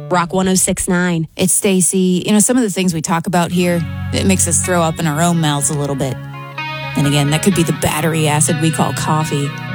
Rock 106.9. It's Stacy. Some of the things we talk about here, it makes us throw up in our own mouths a little bit. And again, that could be the battery acid we call coffee.